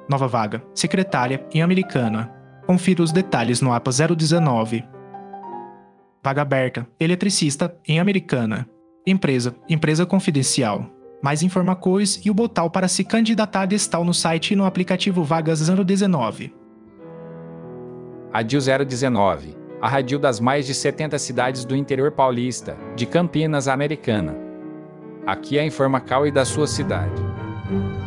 Nova vaga, secretária em Americana. Confira os detalhes no APA 019. Vaga aberta, eletricista em Americana. Empresa confidencial. Mais informações e o botão para se candidatar estão no site e no aplicativo Vagas 019. Radil 019, a radil das mais de 70 cidades do interior paulista, de Campinas a Americana. Aqui é a Informacal e da sua cidade.